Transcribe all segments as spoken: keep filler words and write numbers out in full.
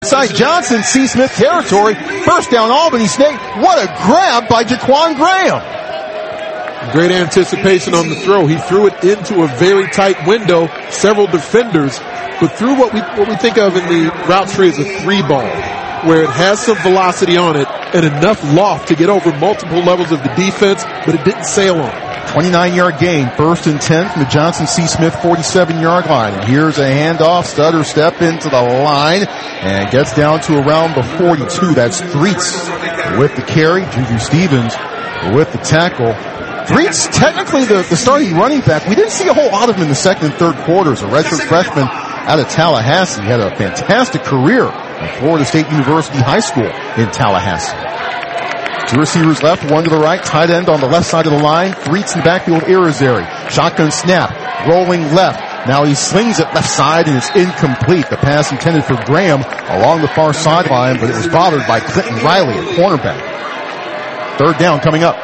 inside Johnson, C. Smith territory. First down, Albany State. What a grab by Jaquan Graham. Great anticipation on the throw. He threw it into a very tight window, several defenders, but threw what we what we think of in the route tree as a three ball, where it has some velocity on it and enough loft to get over multiple levels of the defense, but it didn't sail on it. twenty-nine yard gain, first and ten from the Johnson C. Smith forty-seven yard line. And here's a handoff, stutter step into the line, and gets down to around the forty-two. That's Threets with the carry. Juju Stevens with the tackle. Threets, technically the, the starting running back. We didn't see a whole lot of him in the second and third quarters. A redshirt freshman out of Tallahassee. He had a fantastic career at Florida State University High School in Tallahassee. Two receivers left, one to the right, tight end on the left side of the line. Threets in the backfield, Irizarry. Shotgun snap, rolling left. Now he slings it left side and it's incomplete. The pass intended for Graham along the far sideline, but it was bothered by Clinton Riley, a cornerback. Third down coming up.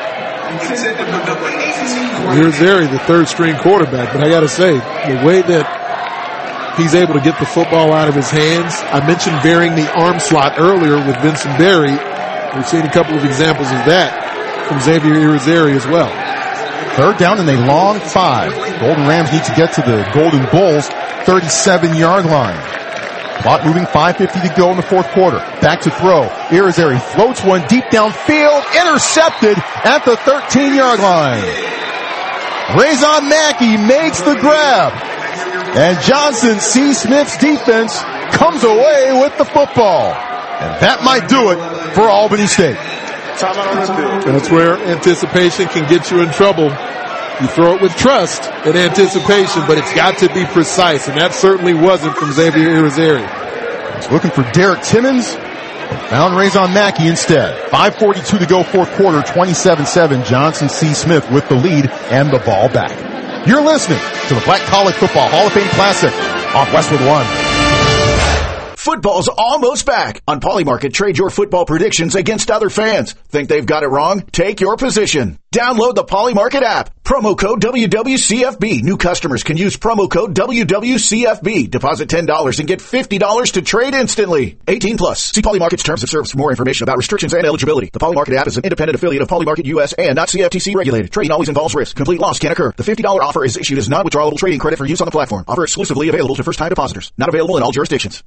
Irizarry, the third string quarterback, but I gotta say, the way that he's able to get the football out of his hands. I mentioned varying the arm slot earlier with Vincent Berry. We've seen a couple of examples of that from Xavier Irizarry as well. Third down and a long five. Golden Rams need to get to the Golden Bulls thirty-seven yard line. Clock moving, five fifty to go in the fourth quarter. Back to throw. Irizarry floats one deep downfield, intercepted at the thirteen yard line. Razon Mackey makes the grab. And Johnson C. Smith's defense comes away with the football. And that might do it for Albany State. That's where anticipation can get you in trouble. You throw it with trust and anticipation, but it's got to be precise, and that certainly wasn't from Xavier Irizarry. He's looking for Derek Timmons. Found Razon Mackey instead. five forty-two to go, fourth quarter, twenty-seven seven. Johnson C. Smith with the lead and the ball back. You're listening to the Black College Football Hall of Fame Classic on Westwood One. Football's almost back. On Polymarket, trade your football predictions against other fans. Think they've got it wrong? Take your position. Download the Polymarket app. Promo code W W C F B. New customers can use promo code W W C F B. Deposit ten dollars and get fifty dollars to trade instantly. eighteen plus. See Polymarket's terms of service for more information about restrictions and eligibility. The Polymarket app is an independent affiliate of Polymarket U S and not C F T C regulated. Trading always involves risk. Complete loss can occur. The fifty dollars offer is issued as non-withdrawable trading credit for use on the platform. Offer exclusively available to first-time depositors. Not available in all jurisdictions.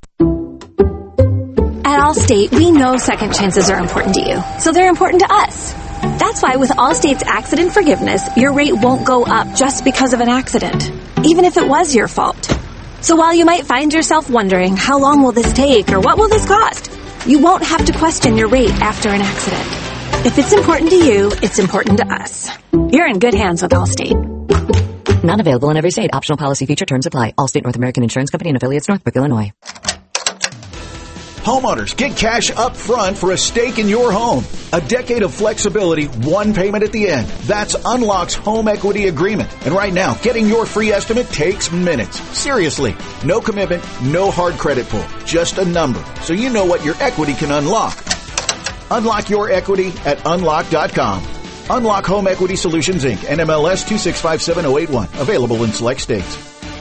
At Allstate, we know second chances are important to you, so they're important to us. That's why with Allstate's accident forgiveness, your rate won't go up just because of an accident, even if it was your fault. So while you might find yourself wondering, how long will this take or what will this cost? You won't have to question your rate after an accident. If it's important to you, it's important to us. You're in good hands with Allstate. Not available in every state. Optional policy feature terms apply. Allstate North American Insurance Company and affiliates, Northbrook, Illinois. Homeowners, get cash up front for a stake in your home. A decade of flexibility, one payment at the end. That's Unlock's home equity agreement. And right now, getting your free estimate takes minutes. Seriously, no commitment, no hard credit pull, just a number, so you know what your equity can unlock. Unlock your equity at unlock dot com. Unlock Home Equity Solutions, Incorporated. N M L S two six five seven zero eight one. Available in select states.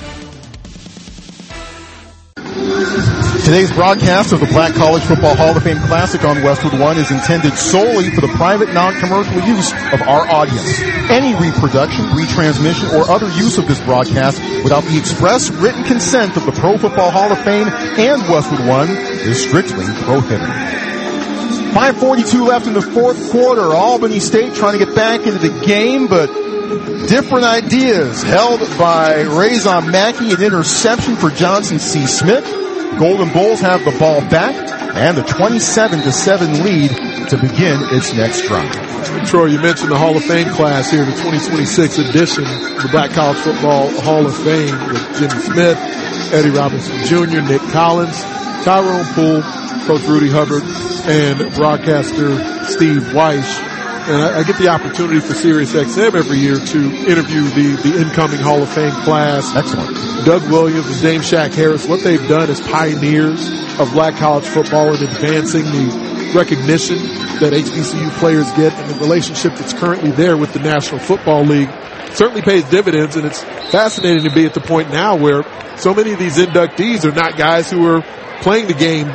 Today's broadcast of the Black College Football Hall of Fame Classic on Westwood One is intended solely for the private, non-commercial use of our audience. Any reproduction, retransmission, or other use of this broadcast without the express written consent of the Pro Football Hall of Fame and Westwood One is strictly prohibited. five forty-two left in the fourth quarter. Albany State trying to get back into the game, but different ideas held by Razon Mackey, an interception for Johnson C. Smith. Golden Bulls have the ball back and the twenty-seven to seven lead to begin its next drive. Troy, you mentioned the Hall of Fame class here, the twenty twenty-six edition of the Black College Football Hall of Fame with Jimmy Smith, Eddie Robinson Junior, Nick Collins, Tyrone Poole, Coach Rudy Hubbard, and broadcaster Steve Weish. And I, I get the opportunity for SiriusXM every year to interview the, the incoming Hall of Fame class. Excellent. Doug Williams and Dame Shaq Harris, what they've done as pioneers of black college football and advancing the recognition that H B C U players get and the relationship that's currently there with the National Football League certainly pays dividends. And it's fascinating to be at the point now where so many of these inductees are not guys who are playing the game